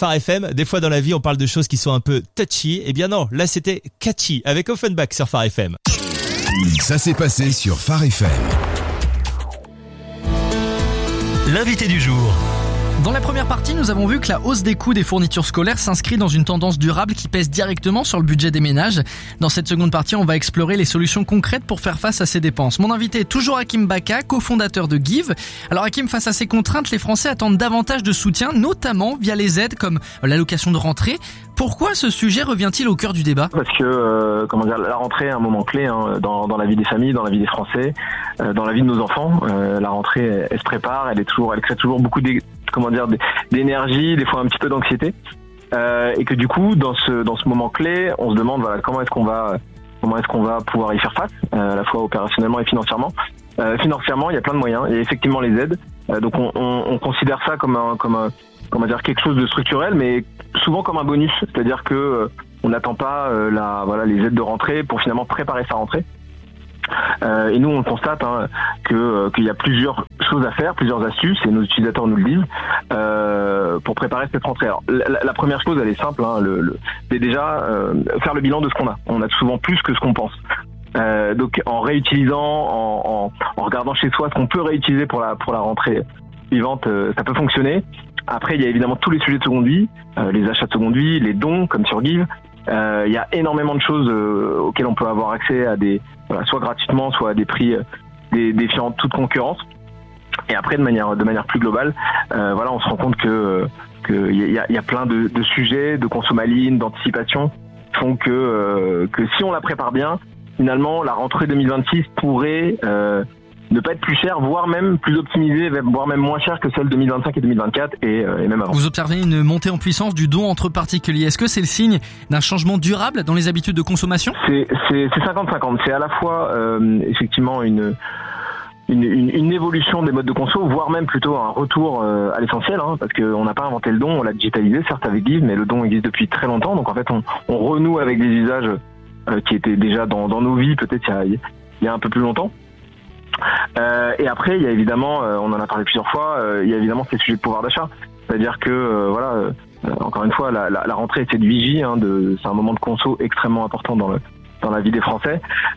Phare FM. Des fois dans la vie, on parle de choses qui sont un peu touchy. Eh bien non, là c'était catchy avec Offenbach sur Phare FM. Ça s'est passé sur Phare FM. L'invité du jour. Dans la première partie, nous avons vu que la hausse des coûts des fournitures scolaires s'inscrit dans une tendance durable qui pèse directement sur le budget des ménages. Dans cette seconde partie, on va explorer les solutions concrètes pour faire face à ces dépenses. Mon invité est toujours Hakim Baka, cofondateur de Give. Alors Hakim, face à ces contraintes, les Français attendent davantage de soutien, notamment via les aides comme l'allocation de rentrée. Pourquoi ce sujet revient-il au cœur du débat ? Parce que la rentrée est un moment clé dans la vie des familles, dans la vie des Français, dans la vie de nos enfants. La rentrée, elle se prépare, elle crée toujours beaucoup d'énergie, des fois un petit peu d'anxiété, et que du coup dans ce moment clé, on se demande comment est-ce qu'on va pouvoir y faire face, à la fois opérationnellement et financièrement. Financièrement, il y a plein de moyens, il y a effectivement les aides. Donc on considère ça comme quelque chose de structurel, mais souvent comme un bonus, c'est-à-dire que on n'attend pas les aides de rentrée pour finalement préparer sa rentrée. Et nous on constate qu'il y a plusieurs choses à faire, plusieurs astuces, et nos utilisateurs nous le disent, pour préparer cette rentrée. Alors, la première chose, elle est simple, c'est déjà faire le bilan de ce qu'on a. On a souvent plus que ce qu'on pense. Donc en réutilisant, en regardant chez soi ce qu'on peut réutiliser pour la rentrée suivante, ça peut fonctionner. Après, il y a évidemment tous les sujets de seconde vie, les achats de seconde vie, les dons comme sur Give. Il y a énormément de choses auxquelles on peut avoir accès soit gratuitement, soit à des prix défiant toute concurrence. Et après, de manière plus globale, on se rend compte que y a plein de sujets de consommaline, d'anticipation, qui font que si on la prépare bien, finalement, la rentrée 2026 pourrait ne pas être plus chère, voire même plus optimisée, voire même moins chère que celle 2025 et 2024 et même avant. Vous observez une montée en puissance du don entre particuliers. Est-ce que c'est le signe d'un changement durable dans les habitudes de consommation ? C'est 50-50. C'est à la fois effectivement une évolution des modes de conso, voire même plutôt un retour à l'essentiel, parce qu'on n'a pas inventé le don, on l'a digitalisé, certes avec Give, mais le don existe depuis très longtemps. Donc en fait, on renoue avec des usages qui étaient déjà dans nos vies, peut-être il y a un peu plus longtemps. Et après, il y a évidemment, on en a parlé plusieurs fois, il y a évidemment ces sujets de pouvoir d'achat. C'est-à-dire que, encore une fois, la rentrée c'est de vigie, c'est un moment de conso extrêmement important dans la vie des Français.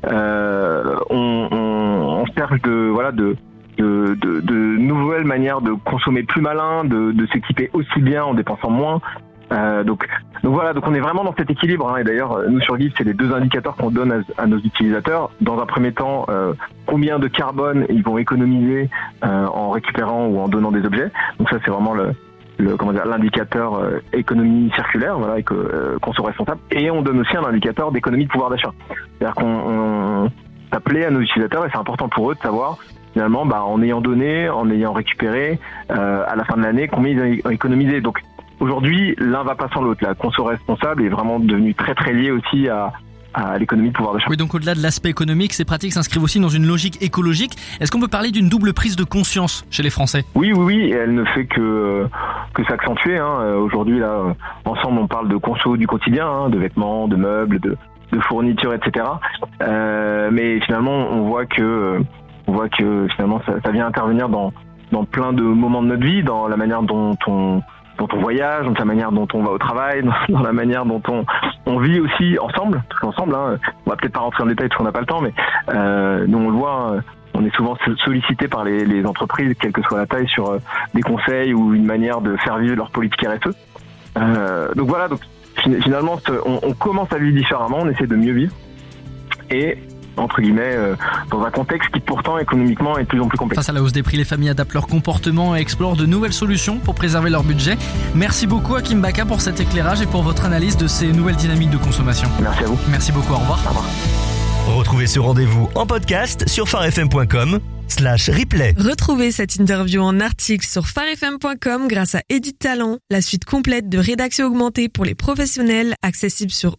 On cherche de nouvelles manières de consommer plus malin, de s'équiper aussi bien en dépensant moins. Donc on est vraiment dans cet équilibre, et d'ailleurs nous sur Give, c'est les deux indicateurs qu'on donne à nos utilisateurs. Dans un premier temps, combien de carbone ils vont économiser en récupérant ou en donnant des objets. Donc ça c'est vraiment l'indicateur économie circulaire, conso responsable. Et on donne aussi un indicateur d'économie de pouvoir d'achat. C'est-à-dire qu'on s'appelait à nos utilisateurs, et c'est important pour eux de savoir finalement, en ayant donné, en ayant récupéré, à la fin de l'année, combien ils ont économisé. Donc aujourd'hui, l'un va pas sans l'autre. La conso responsable est vraiment devenue très très liée aussi à l'économie de pouvoir d'achat. Oui, donc au-delà de l'aspect économique, ces pratiques s'inscrivent aussi dans une logique écologique. Est-ce qu'on peut parler d'une double prise de conscience chez les Français ? Oui, elle ne fait que s'accentuer. Aujourd'hui, là, ensemble, on parle de conso du quotidien, de vêtements, de meubles, de fournitures, etc. Mais finalement, on voit que finalement, ça vient intervenir dans plein de moments de notre vie, dans la manière dont on voyage, dans la manière dont on va au travail, dans la manière dont on vit aussi ensemble, tous ensemble. On va peut-être pas rentrer en détail parce qu'on n'a pas le temps, mais nous on le voit, on est souvent sollicité par les entreprises, quelle que soit la taille, sur des conseils ou une manière de faire vivre leur politique RSE. Donc finalement, on commence à vivre différemment, on essaie de mieux vivre, et entre guillemets, dans un contexte qui pourtant économiquement est de plus en plus complexe. Face à la hausse des prix, les familles adaptent leur comportement et explorent de nouvelles solutions pour préserver leur budget. Merci beaucoup Hakim Baka pour cet éclairage et pour votre analyse de ces nouvelles dynamiques de consommation. Merci à vous. Merci beaucoup, au revoir. Au revoir. Retrouvez ce rendez-vous en podcast sur pharefm.com/replay. Retrouvez cette interview en article sur pharefm.com grâce à Edit Talent, la suite complète de rédaction augmentée pour les professionnels, accessible sur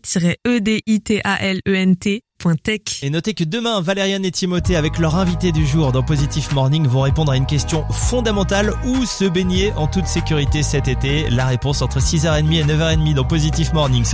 et-editalent.tech. Et notez que demain, Valériane et Timothée, avec leur invité du jour dans Positif Morning, vont répondre à une question fondamentale: où se baigner en toute sécurité cet été? La réponse entre 6h30 et 9h30 dans Positif Morning.